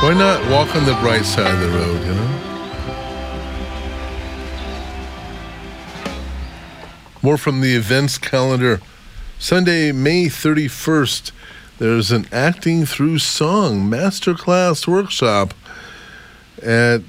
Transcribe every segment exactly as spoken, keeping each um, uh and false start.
Why not walk on the bright side of the road, you know? More from the events calendar. Sunday, May thirty-first, there's an Acting Through Song Masterclass workshop at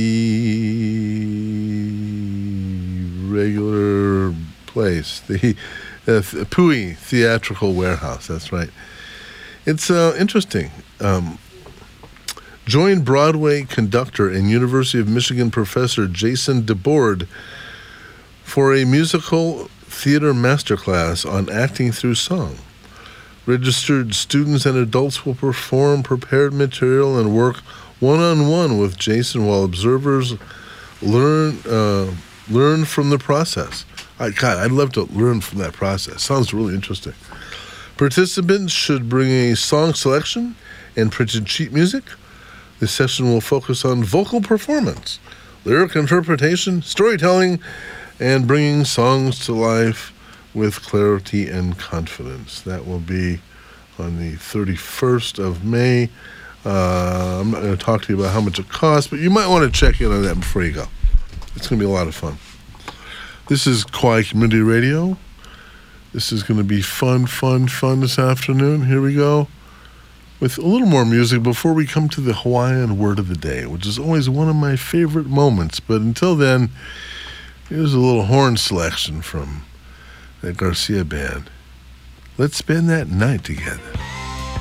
the regular place, the uh, Pui Theatrical Warehouse, that's right. It's uh, interesting. Um, join Broadway conductor and University of Michigan professor Jason DeBoard for a musical theater masterclass on acting through song. Registered students and adults will perform prepared material and work one-on-one with Jason while observers learn uh, learn from the process. I, God, I'd love to learn from that process. Sounds really interesting. Participants should bring a song selection and printed sheet music. This session will focus on vocal performance, lyric interpretation, storytelling, and bringing songs to life with clarity and confidence. That will be on the thirty-first of May. Uh, I'm not going to talk to you about how much it costs, but you might want to check in on that before you go. It's going to be a lot of fun. This is Kauai Community Radio. This is going to be fun, fun, fun this afternoon. Here we go with a little more music before we come to the Hawaiian word of the day, which is always one of my favorite moments. But until then, here's a little horn selection from the Garcia Band. Let's spend that night together.